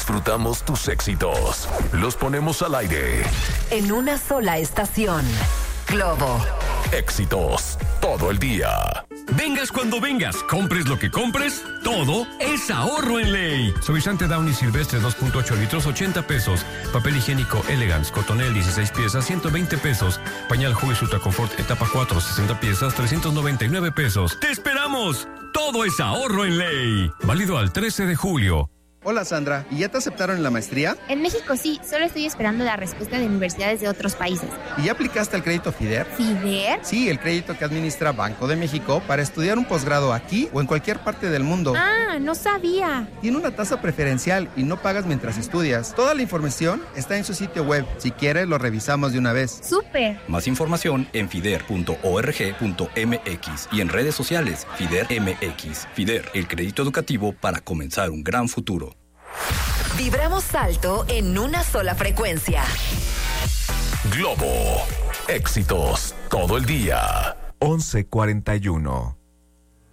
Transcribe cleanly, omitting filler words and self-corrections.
disfrutamos tus éxitos. Los ponemos al aire. En una sola estación. Globo. Éxitos todo el día. Vengas cuando vengas, compres lo que compres, todo es ahorro en ley. Suavizante Downy Silvestre 2.8 litros, 80 pesos. Papel higiénico Elegance Cotonel 16 piezas, 120 pesos. Pañal Huggies Ultra Confort etapa 4, 60 piezas, 399 pesos. ¡Te esperamos! Todo es ahorro en ley. Válido al 13 de julio. Hola Sandra, ¿y ya te aceptaron en la maestría? En México sí, solo estoy esperando la respuesta de universidades de otros países. ¿Y ya aplicaste al crédito FIDER? ¿FIDER? Sí, el crédito que administra Banco de México para estudiar un posgrado aquí o en cualquier parte del mundo. Ah, no sabía. Tiene una tasa preferencial y no pagas mientras estudias. Toda la información está en su sitio web. Si quieres, lo revisamos de una vez. ¡Súper! Más información en fider.org.mx y en redes sociales FIDER MX. FIDER, el crédito educativo para comenzar un gran futuro. Vibramos alto en una sola frecuencia. Globo. Éxitos todo el día. 11:41.